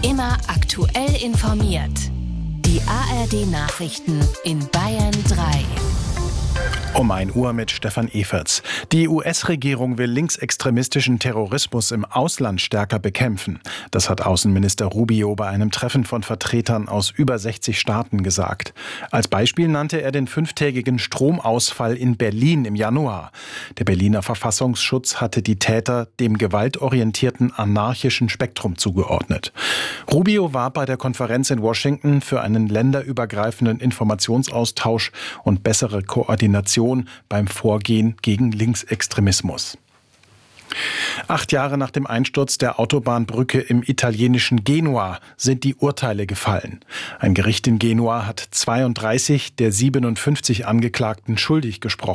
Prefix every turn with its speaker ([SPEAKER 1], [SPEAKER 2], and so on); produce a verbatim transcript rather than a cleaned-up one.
[SPEAKER 1] Immer aktuell informiert. Die A R D-Nachrichten in Bayern drei.
[SPEAKER 2] Um ein Uhr mit Stefan Everts. Die U S-Regierung will linksextremistischen Terrorismus im Ausland stärker bekämpfen. Das hat Außenminister Rubio bei einem Treffen von Vertretern aus über sechzig Staaten gesagt. Als Beispiel nannte er den fünftägigen Stromausfall in Berlin im Januar. Der Berliner Verfassungsschutz hatte die Täter dem gewaltorientierten anarchischen Spektrum zugeordnet. Rubio war bei der Konferenz in Washington für einen länderübergreifenden Informationsaustausch und bessere Koordination beim Vorgehen gegen Linksextremismus. Acht Jahre nach dem Einsturz der Autobahnbrücke im italienischen Genua sind die Urteile gefallen. Ein Gericht in Genua hat zweiunddreißig der siebenundfünfzig Angeklagten schuldig gesprochen.